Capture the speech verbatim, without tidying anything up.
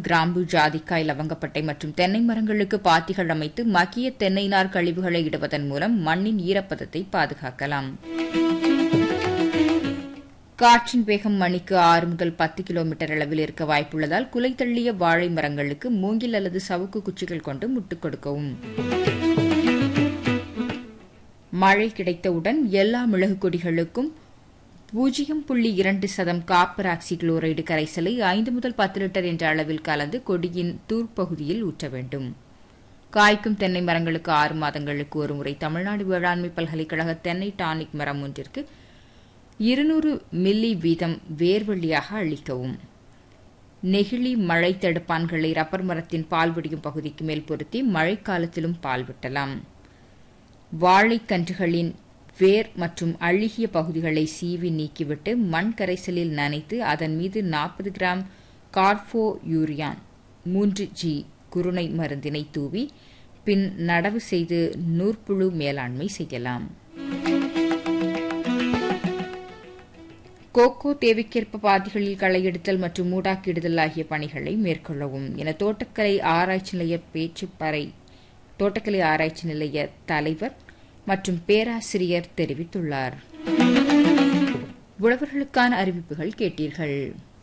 கிராம்பு, ஜாதிக்காய், லவங்கப்பட்டை மற்றும் தென்னை மரங்களுக்கு பாத்திகள் அமைத்து மக்கிய தென்னை நார் கழிவுகளை இடுவதன் மூலம் மண்ணின் ஈரப்பதத்தை பாதுகாக்கலாம். காற்றின் வேகம் மணிக்கு ஆறு முதல் பத்து கிலோமீட்டர் அளவில் இருக்க வாய்ப்புள்ளதால் குலை தள்ளிய வாழை மரங்களுக்கு மூங்கில் அல்லது சவுக்கு குச்சிகள் கொண்டு முட்டுக் கொடுக்கவும். மழை கிடைத்தவுடன் எல்லா மிளகு கொடிகளுக்கும் பூஜ்ஜியம் புள்ளி இரண்டு சதம் காப்பர் ஆக்சி குளோரைடு கரைசலை ஐந்து முதல் பத்து லிட்டர் என்ற அளவில் கலந்து கொடியின் தூர்ப்பகுதியில் ஊற்ற வேண்டும். காய்க்கும் தென்னை மரங்களுக்கு ஆறு மாதங்களுக்கு ஒருமுறை தமிழ்நாடு வேளாண்மை பல்கலைக்கழக தென்னை டானிக் மரம் ஒன்றிற்கு இருநூறு மில்லி வீதம் வேர்வழியாக அளிக்கவும். நெகிழி மழை தடுப்பான்களை ரப்பர் மரத்தின் பால் வடியும் பகுதிக்கு மேல் பொருத்தி மழைக்காலத்திலும் பால் விட்டலாம். வாழைக்கன்றுகளின் வேர் மற்றும் அழுகிய பகுதிகளை சீவி நீக்கிவிட்டு மண் கரைசலில் நனைத்து அதன் மீது நாற்பது கிராம் கார்போ யூரியான் மூன்று ஜி குருணை மருந்தினை தூவி பின் நடவு செய்து நூற்புழு மேலாண்மை செய்யலாம். கோகோ தேவைக்கேற்ப பாத்திகளில் களை எடுத்தல் மற்றும் மூடாக்கிடுதல் ஆகிய பணிகளை மேற்கொள்ளவும் என தோட்டக்கலை ஆராய்ச்சி நிலைய பேச்சுப்பறை தோட்டக்கலை ஆராய்ச்சி நிலைய தலைவர் மற்றும் பேராசிரியர் தெரிவித்துள்ளார். உழவர்களுக்கான அறிவிப்புகள் கேட்டீர்கள்.